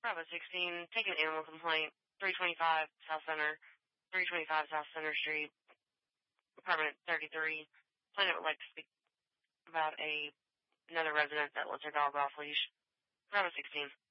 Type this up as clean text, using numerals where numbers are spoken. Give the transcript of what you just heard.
Bravo 16, take an animal complaint, 325 South Center, 325 South Center Street, apartment 33. Plaintiff would like to speak about another resident that lets her dog off leash. Bravo 16.